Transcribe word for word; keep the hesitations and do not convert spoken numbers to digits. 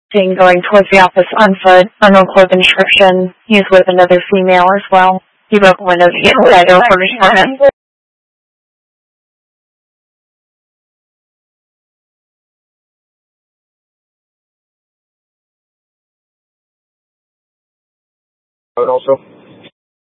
Seen going towards the office on foot, unknown clothing description. He was with another female as well. He broke a window to get right over his friend. Also